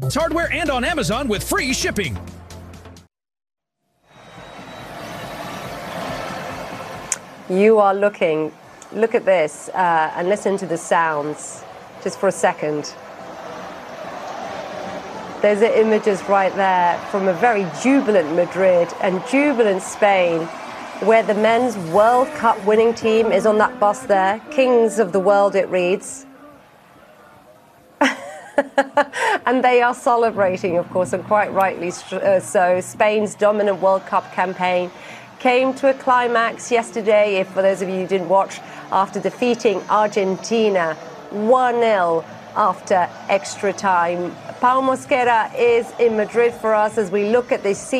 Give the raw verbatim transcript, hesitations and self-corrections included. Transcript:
Hardware and on Amazon with free shipping. You are looking, look at this uh, and listen to the sounds just for a second. There's the images right there from a very jubilant Madrid and jubilant Spain, where the men's World Cup winning team is on that bus there. Kings of the world, it reads. And they are celebrating, of course, and quite rightly so. Spain's dominant World Cup campaign came to a climax yesterday, if for those of you who didn't watch, after defeating Argentina one nil after extra time. Pau Mosquera is in Madrid for us as we look at this